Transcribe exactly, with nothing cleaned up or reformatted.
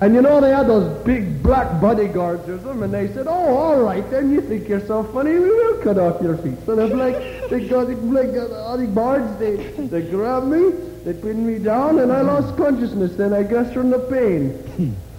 And you know, they had those big black bodyguards or something, and they said, oh, all right, then you think you're so funny, we will cut off your feet. So they're like, they got like, all the guards, they, they grabbed me, they pinned me down, and I lost consciousness then, I guess, from the pain.